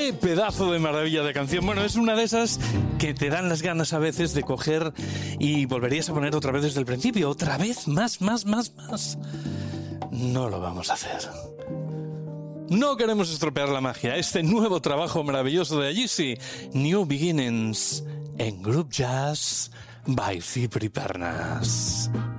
¡Qué pedazo de maravilla de canción! Bueno, es una de esas que te dan las ganas a veces de coger y volverías a poner otra vez desde el principio. Otra vez, más. No lo vamos a hacer. No queremos estropear la magia. Este nuevo trabajo maravilloso de Yeezy, New Beginnings, en Group Jazz by Cipri Pernas.